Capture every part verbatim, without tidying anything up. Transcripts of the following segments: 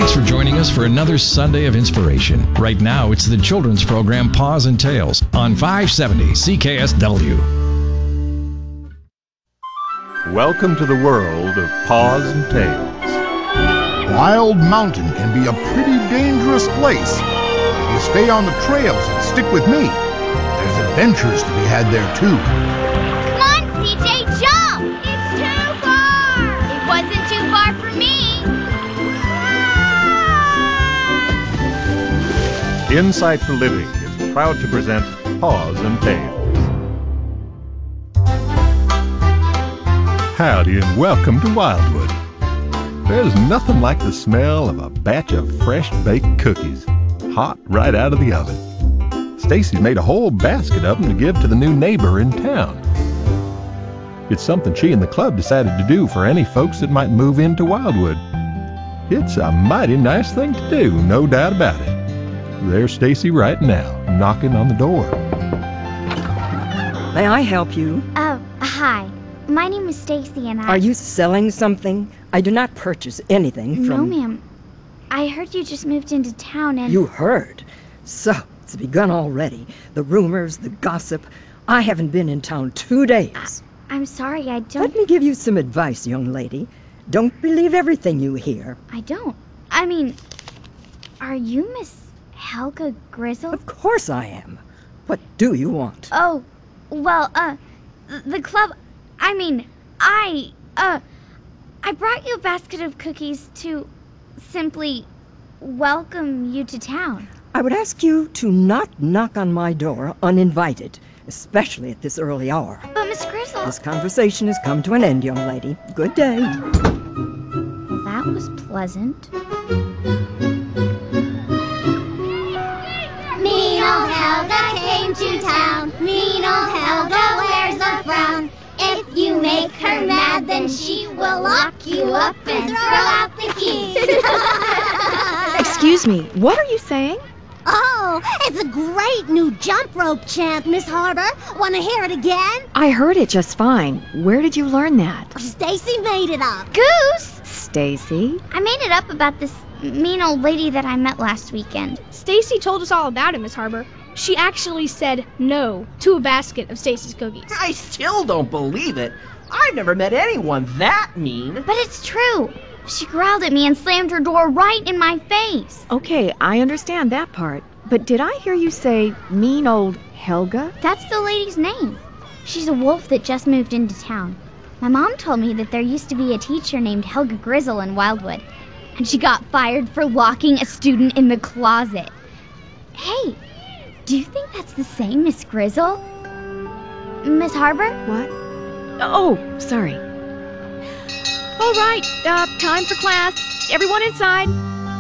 Thanks for joining us for another Sunday of inspiration. Right now, it's the children's program Paws and Tales on five seventy C K S W. Welcome to the world of Paws and Tales. Wild Mountain can be a pretty dangerous place. If you stay on the trails and stick with me, there's adventures to be had there too. Come on, C J, jump! It's too far! It wasn't too far for me. Insight for Living is proud to present Paws and Tales. Howdy and welcome to Wildwood. There's nothing like the smell of a batch of fresh baked cookies, hot right out of the oven. Stacy made a whole basket of them to give to the new neighbor in town. It's something she and the club decided to do for any folks that might move into Wildwood. It's a mighty nice thing to do, no doubt about it. There's Stacy right now, knocking on the door. May I help you? Oh, hi. My name is Stacy and I... Are you selling something? I do not purchase anything from... No, ma'am. I heard you just moved into town and... You heard? So, it's begun already. The rumors, the gossip. I haven't been in town two days. I, I'm sorry, I don't... Let me give you some advice, young lady. Don't believe everything you hear. I don't. I mean, are you Miss Helga Grizzle? Of course I am. What do you want? Oh, well, uh, th- the club... I mean, I, uh, I brought you a basket of cookies to simply welcome you to town. I would ask you to not knock on my door uninvited, especially at this early hour. But Miss Grizzle... This conversation has come to an end, young lady. Good day. Well, that was pleasant. Mean old Helga came to town. Mean old Helga wears a frown. If you make her mad, then she will lock you up and throw out the keys. Excuse me, what are you saying? Oh, it's a great new jump rope chant, Miss Harbor. Want to hear it again? I heard it just fine. Where did you learn that? Stacy made it up. Goose! Stacy? I made it up about this mean old lady that I met last weekend. Stacy told us all about it, Miss Harbor. She actually said no to a basket of Stacy's cookies. I still don't believe it. I've never met anyone that mean. But it's true. She growled at me and slammed her door right in my face. Okay, I understand that part. But did I hear you say mean old Helga? That's the lady's name. She's a wolf that just moved into town. My mom told me that there used to be a teacher named Helga Grizzle in Wildwood, and she got fired for locking a student in the closet. Hey, do you think that's the same Miss Grizzle? Miss Harbor? What? Oh, sorry. All right, uh, time for class. Everyone inside.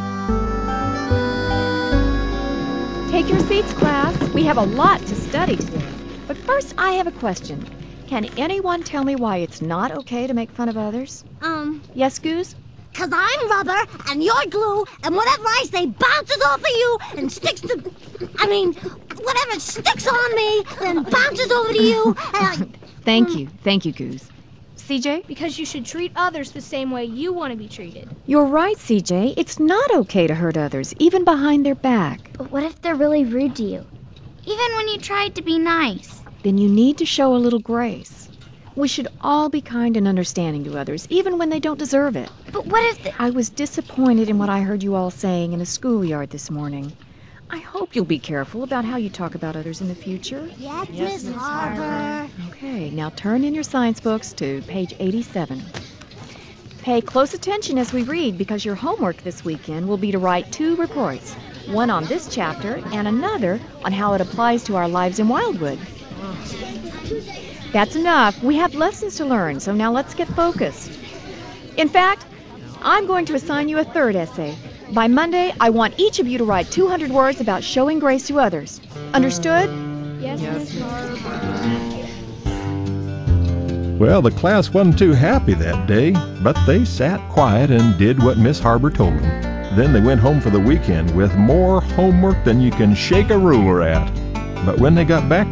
Take your seats, class. We have a lot to study today. But first, I have a question. Can anyone tell me why it's not okay to make fun of others? Um, Yes, Goose? Cause I'm rubber and you're glue, and whatever I say bounces off of you and sticks to... I mean, whatever sticks on me then bounces over to you, and I... Thank you. Thank you, Goose. C J? Because you should treat others the same way you want to be treated. You're right, C J. It's not okay to hurt others, even behind their back. But what if they're really rude to you? Even when you tried to be nice. Then you need to show a little grace. We should all be kind and understanding to others, even when they don't deserve it. But what if the... I was disappointed in what I heard you all saying in a schoolyard this morning. I hope you'll be careful about how you talk about others in the future. Yes, yes Miss Harbor. Okay, now turn in your science books to page eighty-seven. Pay close attention as we read, because your homework this weekend will be to write two reports. One on this chapter and another on how it applies to our lives in Wildwood. That's enough. We have lessons to learn, so now let's get focused. In fact, I'm going to assign you a third essay. By Monday, I want each of you to write two hundred words about showing grace to others. Understood? Yes, Miss Harbor. Well, the class wasn't too happy that day, but they sat quiet and did what Miss Harbor told them. Then they went home for the weekend with more homework than you can shake a ruler at. But when they got back